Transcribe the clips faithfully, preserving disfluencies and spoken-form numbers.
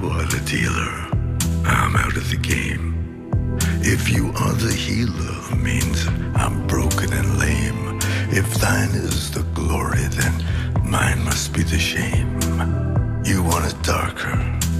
boy the dealer, I'm out of the game. If you are the healer, means I'm broken and lame. If thine is the glory, then mine must be the shame. You want it darker.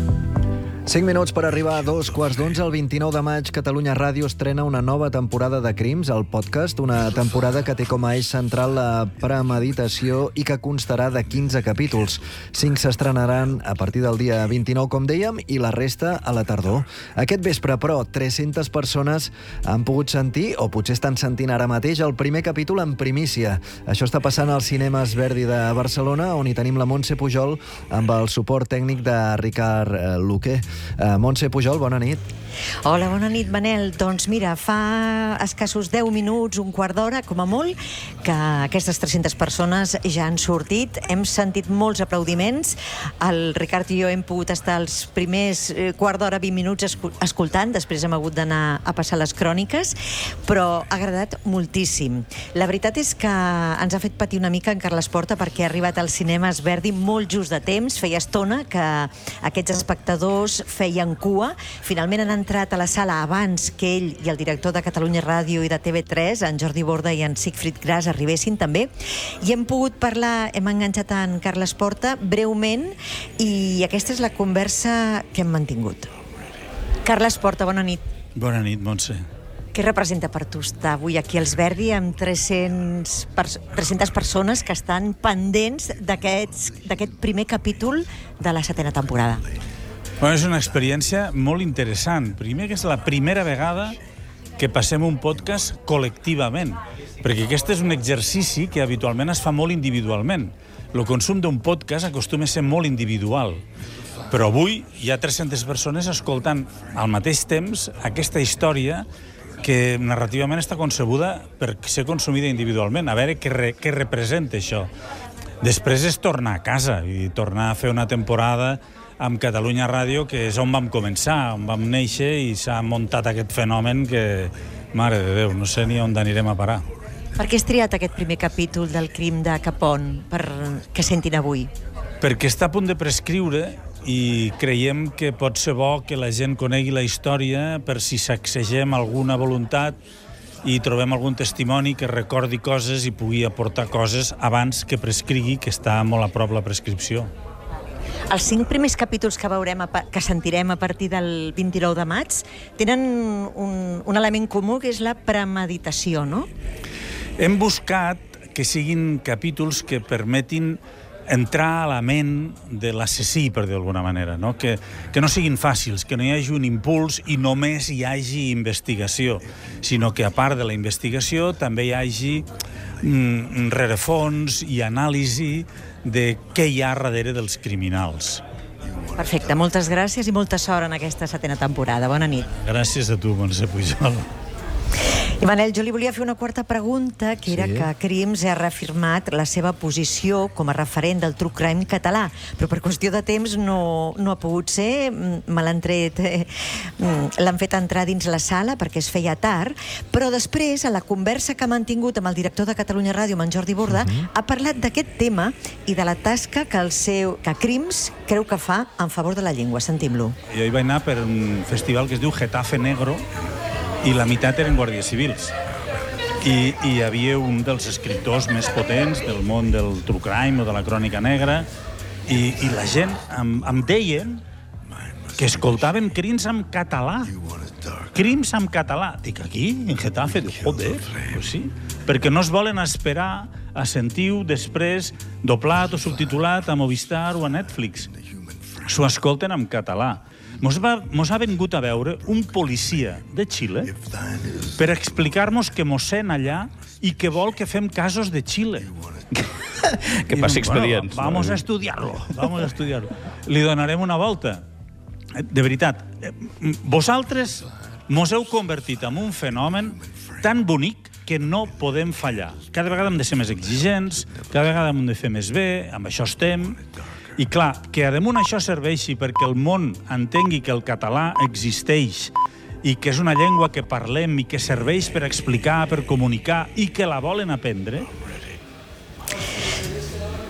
cinc minuts per arribar a dos quarts d'onze. El vint-i-nou de maig, Catalunya Ràdio estrena una nova temporada de Crims, el podcast, una temporada que té com a eix central la premeditació i que constarà de quinze capítols. cinc s'estrenaran a partir del dia vint-i-nou, com dèiem, i la resta a la tardor. Aquest vespre, però, tres-centes persones han pogut sentir, o potser estan sentint ara mateix, el primer capítol en primícia. Això està passant als cinemes Verdi de Barcelona, on hi tenim la Montse Pujol amb el suport tècnic de Ricard Luque. Uh, Montse Pujol, bona nit. Hola, bona nit, Manel. Doncs mira, fa escassos deu minuts, un quart d'hora, com a molt, que aquestes tres-centes persones ja han sortit. Hem sentit molts aplaudiments. El Ricard i jo hem pogut estar els primers eh, quart d'hora, vint minuts escoltant, després hem hagut d'anar a passar les cròniques, però ha agradat moltíssim. La veritat és que ens ha fet patir una mica en Carles Porta perquè ha arribat als cinemes Verdi molt just de temps. Feia estona que aquests espectadors feien cua. Finalment han entrat a la sala abans que ell i el director de Catalunya Ràdio i de T V tres, en Jordi Borda i en Sigfrid Gras, arribessin també. I hem pogut parlar, hem enganxat en Carles Porta breument, i aquesta és la conversa que hem mantingut. Carles Porta, bona nit. Bona nit, Montse. Què representa per tu estar avui aquí als Verdi amb tres-centes persones que estan pendents d'aquest primer capítol de la setena temporada? Bueno, és una experiència molt interessant. Primer, que és la primera vegada que passem un podcast col·lectivament, perquè aquest és un exercici que habitualment es fa molt individualment. El consum d'un podcast acostuma a ser molt individual, però avui hi ha tres-centes persones escoltant al mateix temps aquesta història que narrativament està concebuda per ser consumida individualment. A veure què, re, què representa això. Després és tornar a casa i tornar a fer una temporada amb Catalunya Ràdio, que és on vam començar, on vam néixer, i s'ha muntat aquest fenomen que, mare de Déu, no sé ni on anirem a parar. Per què has triat aquest primer capítol del crim de Capone per que sentin avui? Perquè està a punt de prescriure i creiem que pot ser bo que la gent conegui la història per si sacsegem alguna voluntat i trobem algun testimoni que recordi coses i pugui aportar coses abans que prescrigui, que està molt a prop la prescripció. Els cinc primers capítols que veurem, que sentirem a partir del vint-i-nou de maig, tenen un, un element comú, que és la premeditació, no? Hem buscat que siguin capítols que permetin entrar a la ment de l'assassí, per dir d'alguna manera, no? Que, que no siguin fàcils, que no hi hagi un impuls i només hi hagi investigació, sinó que a part de la investigació també hi hagi mm, rerefons i anàlisi de què hi ha darrere dels criminals. Perfecte, moltes gràcies i molta sort en aquesta setena temporada. Bona nit. Gràcies a tu, Montse Pujol. I Manel, jo li volia fer una quarta pregunta, que era sí? que Crims ha reafirmat la seva posició com a referent del true crime català, però per qüestió de temps no, no ha pogut ser. Me l'han tret, eh, l'han fet entrar dins la sala perquè es feia tard, però després, a la conversa que ha mantingut amb el director de Catalunya Ràdio, amb en Jordi Borda, uh-huh. ha parlat d'aquest tema i de la tasca que el seu que Crims creu que fa en favor de la llengua. Sentim-lo. Jo hi vaig anar per un festival que es diu Getafe Negro, i la meitat eren guàrdies civils. I, i hi havia un dels escriptors més potents del món del true crime o de la crònica negra, i, i la gent em, em deien que escoltaven crims en català. Crims en català. Dic, aquí, en Getafe? Dic, joder, pues sí. Perquè no es volen esperar a sentir-ho després doblat o subtitulat a Movistar o a Netflix. S'ho escolten en català. Mos, va, mos ha vingut a veure un policia de Xile per explicar-nos que mos sent allà i que vol que fem casos de Xile. Que passi expedients. Bueno, vamos a estudiar-lo, vamos a estudiar-lo. Li donarem una volta. De veritat, vosaltres mos heu convertit en un fenomen tan bonic que no podem fallar. Cada vegada hem de ser més exigents, cada vegada hem de fer més bé, amb això estem. I clar, que a damunt això serveixi perquè el món entengui que el català existeix i que és una llengua que parlem i que serveix per explicar, per comunicar i que la volen aprendre.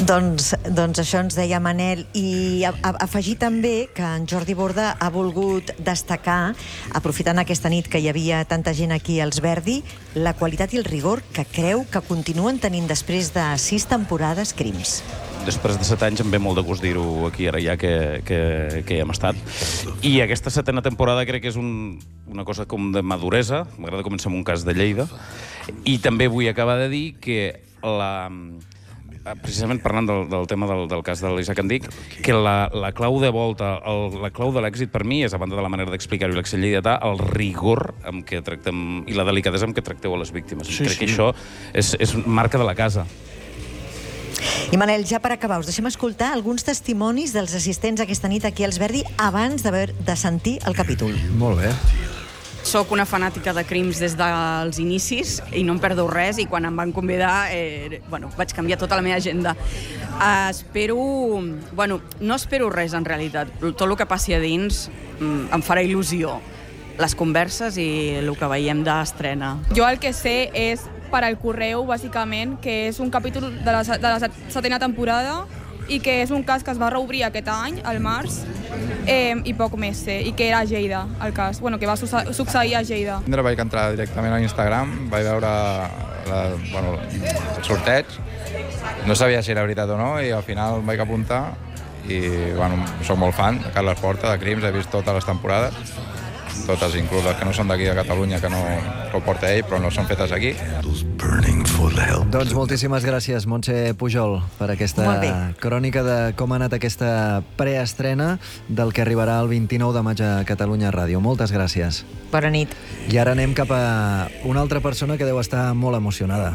Doncs, doncs això ens deia Manel. I a, a, afegir també que en Jordi Borda ha volgut destacar, aprofitant aquesta nit que hi havia tanta gent aquí als Verdi, la qualitat i el rigor que creu que continuen tenint després de sis temporades Crims. Després de set anys em ve molt de gust dir-ho aquí ara ja que, que, que hi hem estat. I aquesta setena temporada crec que és un, una cosa com de maduresa. M'agrada començar amb un cas de Lleida. I també vull acabar de dir que la... precisament parlant del, del tema del, del cas de l'Isaac Endic, que la, la clau de volta, el, la clau de l'èxit per mi és, a banda de la manera d'explicar-ho i l'accent lleidatà, el rigor amb què tractem i la delicadesa amb què tracteu a les víctimes. Sí, Crec sí. que això és, és marca de la casa. I Manel, ja per acabar, us deixem escoltar alguns testimonis dels assistents aquesta nit aquí als Verdi abans d'haver de sentir el capítol. Molt bé. Soc una fanàtica de Crims des dels inicis i no em perdo res, i quan em van convidar eh, bueno, vaig canviar tota la meva agenda. Uh, espero... Bueno, no espero res en realitat. Tot el que passi a dins mm, em farà il·lusió. Les converses i el que veiem d'estrena. Jo el que sé és per al correu, bàsicament, que és un capítol de la, de la setena temporada i que és un cas que es va reobrir aquest any, al març, eh, i poc més sé, i que era a Lleida, el cas, bueno, que va succeir a Lleida. Vaig entrar directament a Instagram, vaig veure la, bueno, el sorteig, no sabia si era veritat o no, i al final em vaig apuntar, i bueno, soc molt fan de Carles Porta, de Crims, he vist totes les temporades, totes, inclús les que no són d'aquí de Catalunya, que no ho porta ell, però no són fetes aquí. Doncs moltíssimes gràcies, Montse Pujol, per aquesta crònica de com ha anat aquesta preestrena del que arribarà el vint-i-nou de maig a Catalunya Ràdio. Moltes gràcies. Bona nit. I ara anem cap a una altra persona que deu estar molt emocionada.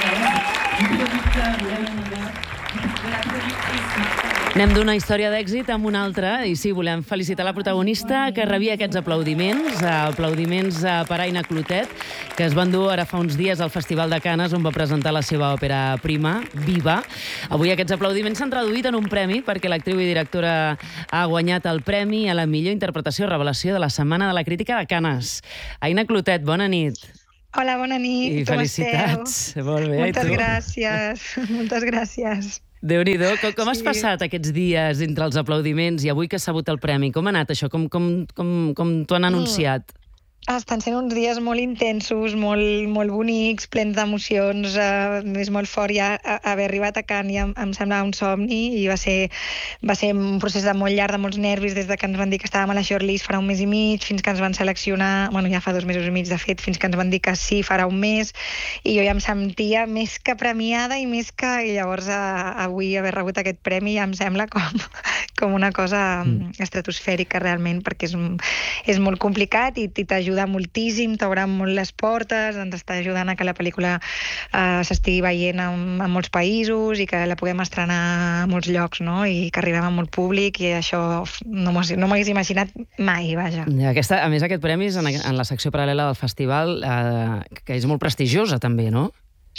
Anem d'una història d'èxit amb una altra, i sí, volem felicitar la protagonista que rebia aquests aplaudiments, aplaudiments per Aina Clotet, que es van dur ara fa uns dies al Festival de Canes, on va presentar la seva òpera prima, Viva. Avui aquests aplaudiments s'han traduït en un premi, perquè l'actriu i directora ha guanyat el premi a la millor interpretació revelació de la Setmana de la Crítica de Canes. Aina Clotet, bona nit. Hola, bona nit. I com felicitats. esteu? Molt bé. Moltes gràcies. Moltes gràcies. Déu-n'hi-do. Com, com has sí. passat aquests dies entre els aplaudiments i avui que has sabut el premi? Com ha anat això? Com, com, com, com t'ho han anunciat? Mm. Estan sent uns dies molt intensos, molt, molt bonics, plens d'emocions. Uh, és molt fort ja haver arribat a Cannes, ja em, em semblava un somni, i va ser, va ser un procés de molt llarg, de molts nervis, des de que ens van dir que estàvem a la shortlist farà un mes i mig, fins que ens van seleccionar, bueno, ja fa dos mesos i mig de fet, fins que ens van dir que sí, farà un mes, i jo ja em sentia més que premiada, i més que... I llavors uh, avui haver rebut aquest premi ja em sembla com, com una cosa mm. estratosfèrica realment, perquè és, és molt complicat i, i t'ajuda moltíssim, t'obre molt les portes, ens està ajudant a que la pel·lícula eh, s'estigui veient en, en molts països i que la puguem estrenar a molts llocs, no? I que arribem a molt públic, i això no m'hagués imaginat mai, vaja. Aquesta, a més, aquest premi és en, en la secció paral·lela del festival, eh, que és molt prestigiosa també, no?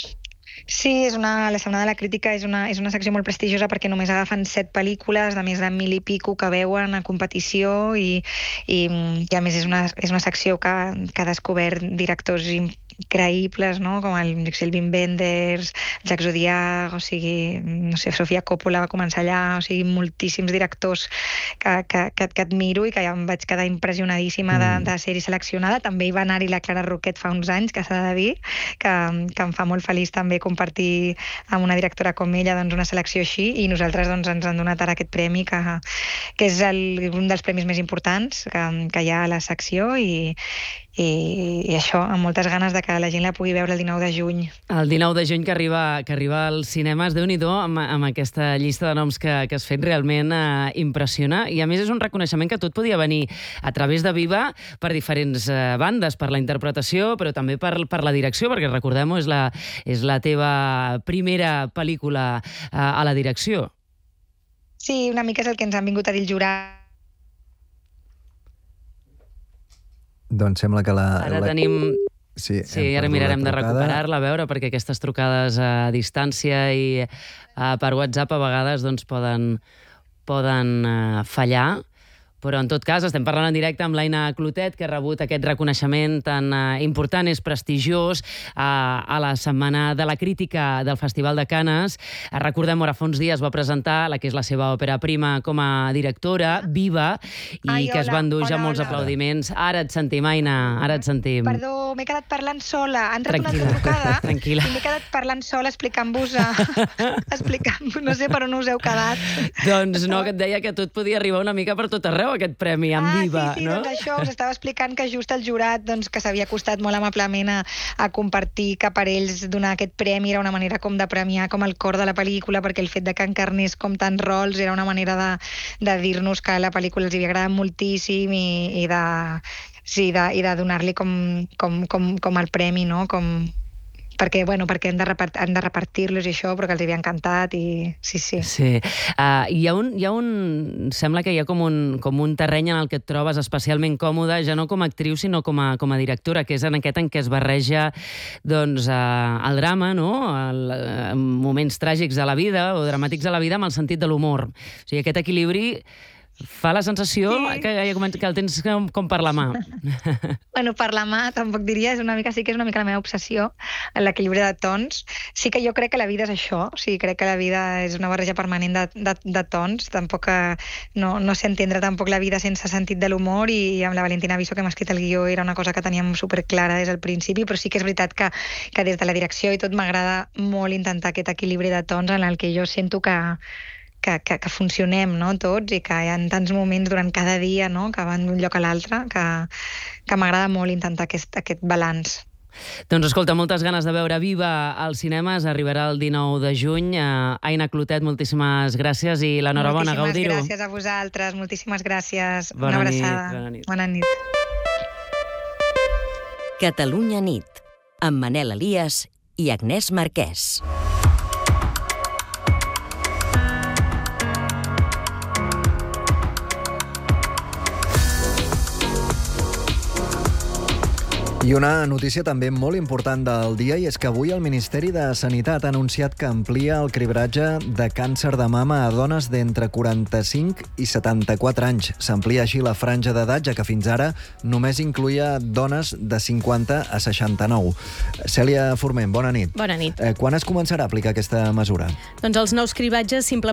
Sí, és una, la Setmana de la Crítica és una, és una secció molt prestigiosa perquè només agafen set pel·lícules de més de mil i pico que veuen a competició, i, i, i a més és una, és una secció que, que ha descobert directors increïbles, no? Com el, el Wim Wenders, Jacques Audiard, o sigui, no sé, Sofia Coppola va començar allà, o sigui, moltíssims directors que, que, que, que admiro i que ja em vaig quedar impressionadíssima de, de ser-hi seleccionada. També hi va anar-hi la Clara Roquet fa uns anys, que s'ha de dir, que, que em fa molt feliç també compartir amb una directora com ella doncs, una selecció així, i nosaltres doncs, ens han donat ara aquest premi, que, que és el, un dels premis més importants que, que hi ha a la secció, i, i, i això, amb moltes ganes de que la gent la pugui veure el dinou de juny. El dinou de juny que arriba, que arriba als cinemes, Déu-n'hi-do, amb, amb aquesta llista de noms que, que has fet, realment eh, impressiona, i a més és un reconeixement que tot podia venir a través de Viva per diferents eh, bandes, per la interpretació, però també per, per la direcció, perquè recordem-ho, és la, és la teva primera pel·lícula eh, a la direcció. Sí, una mica és el que ens han vingut a dir el jurat. Doncs sembla que la... Ara la... tenim... Sí, sí ara mirarem de recuperar-la, a veure, perquè aquestes trucades a distància i a, per WhatsApp a vegades doncs, poden, poden uh, fallar, Però, en tot cas, estem parlant en directe amb l'Aina Clotet, que ha rebut aquest reconeixement tan eh, important, és prestigiós, eh, a la Setmana de la Crítica del Festival de Canes. Eh, recordem, ara fa uns dies va presentar la que és la seva òpera prima com a directora, Viva, i Ai, que es hola, van dur ja hola, molts hola. aplaudiments. Ara et sentim, Aina, ara et sentim. Perdó, m'he quedat parlant sola. Ha entrat Tranquil·la, una trucada tranquil·la. i m'he quedat parlant sola explicant-vos explicant no sé per on us heu quedat. Doncs no, que et deia que tot podia arribar una mica per tot arreu, aquest premi, amb ah, Viva, sí, sí, no? doncs això, us estava explicant que just el jurat, doncs, que s'havia costat molt amablement a, a compartir que per ells donar aquest premi era una manera com de premiar com el cor de la pel·lícula, perquè el fet de que encarnés com tants rols era una manera de, de dir-nos que la pel·lícula els havia agradat moltíssim i, i de, sí, de, i de donar-li com, com, com, com el premi, no? Com, perquè, bueno, perquè han de, repart, han de repartir-los i això, però que els havia encantat i sí, sí. Sí. Uh, hi ha un, hi ha un... Sembla que hi ha com un, com un terreny en el que et trobes especialment còmode, ja no com a actriu, sinó com a, com a directora, que és en aquest en què es barreja doncs, uh, el drama, no? El, uh, moments tràgics de la vida o dramàtics de la vida amb el sentit de l'humor. O sigui, aquest equilibri fa la sensació sí. que, que el tens com, com per la mà. Bueno, per la mà tampoc diria, és una mica, sí que és una mica la meva obsessió, l'equilibri de tons. Sí que jo crec que la vida és això, o sigui, crec que la vida és una barreja permanent de, de, de tons, tampoc que, no, no sé entendre tampoc la vida sense sentit de l'humor, i amb la Valentina Viso, que m'ha escrit el guió, era una cosa que teníem superclara des del principi, però sí que és veritat que, que des de la direcció i tot m'agrada molt intentar aquest equilibri de tons en el que jo sento que Que, que, que funcionem, no, tots, i que hi ha tants moments durant cada dia, no, que van d'un lloc a l'altre, que, que m'agrada molt intentar aquest, aquest balanç. Doncs escolta, moltes ganes de veure Viva als cinemes, arribarà el dinou de juny. Uh, Aina Clotet, moltíssimes gràcies i l'enhorabona, gaudir-ho. Moltíssimes gràcies a vosaltres, moltíssimes gràcies. Bona Una nit, abraçada. bona nit. Bona nit. Catalunya nit, amb Manel Elias i Agnès Marquès. I una notícia també molt important del dia, i és que avui el Ministeri de Sanitat ha anunciat que amplia el cribratge de càncer de mama a dones d'entre quaranta-cinc i setanta-quatre anys. S'amplia així la franja d'edat, ja que fins ara només incluïa dones de cinquanta a seixanta-nou. Cèlia Forment, bona nit. Bona nit. Eh, quan es començarà a aplicar aquesta mesura? Doncs els nous cribatges simplement